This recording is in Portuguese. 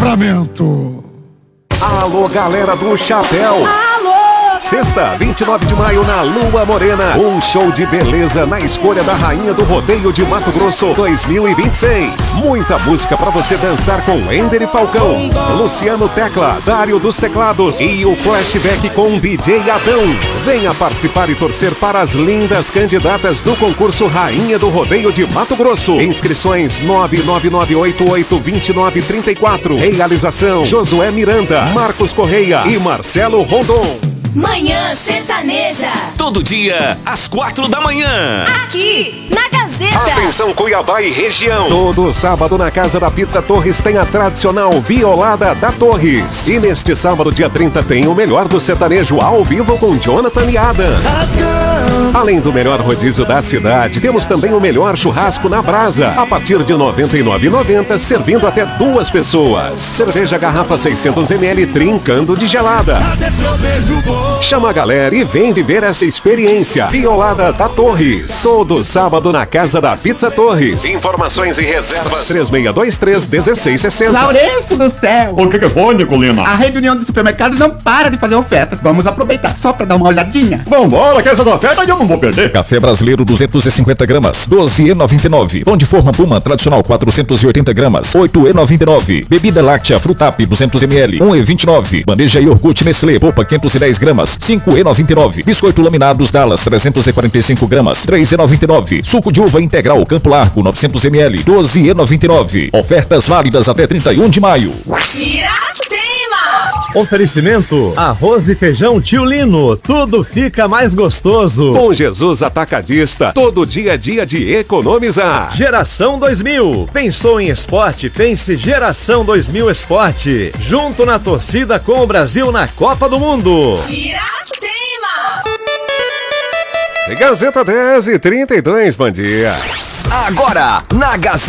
Livramento. Alô, galera do Chapéu. Sexta, 29 de maio, na Lua Morena. Um show de beleza na escolha da Rainha do Rodeio de Mato Grosso 2026. Muita música pra você dançar com Ender e Falcão, Luciano Teclas, Dário dos Teclados e o flashback com DJ Adão. Venha participar e torcer para as lindas candidatas do concurso Rainha do Rodeio de Mato Grosso. Inscrições 999882934. Realização Josué Miranda, Marcos Correia e Marcelo Rondon. Manhã Sertaneja. Todo dia, às 4 da manhã. Aqui, na Gazeta. Atenção Cuiabá e região. Todo sábado na Casa da Pizza Torres tem a tradicional Violada da Torres. E neste sábado, dia 30, tem o melhor do sertanejo ao vivo com Jonathan e Adam. Além do melhor rodízio da cidade, temos também o melhor churrasco na brasa. A partir de R$ 99,90, servindo até 2 pessoas. Cerveja garrafa 600ml trincando de gelada. Chama a galera e vem viver essa experiência. Violada da Torres. Todo sábado na Casa da Pizza Torres. Informações e reservas 3623-1660. Laurêncio do céu! O que foi, Nicolina? A rede União dos Supermercados não para de fazer ofertas. Vamos aproveitar só pra dar uma olhadinha. Vambora, que essas ofertas eu não vou perder. Café brasileiro 250 gramas, 12,99. Pão de forma Puma tradicional 480 gramas, 8,99. Bebida láctea Frutap 200ml, 1,29. Bandeja iogurte Nestlé Polpa 510 gramas, 5,99. Biscoito laminados Dallas 345 gramas, 3,99. Suco de uva integral Campo Largo 900ml, 12,99. Ofertas válidas até 31 de maio. Oferecimento: arroz e feijão Tio Lino. Tudo fica mais gostoso. Com Jesus Atacadista, todo dia é dia de economizar. Geração 2000. Pensou em esporte? Pense Geração 2000 Esporte. Junto na torcida com o Brasil na Copa do Mundo. Gazeta 10h32, bom dia. Agora, na Gazeta.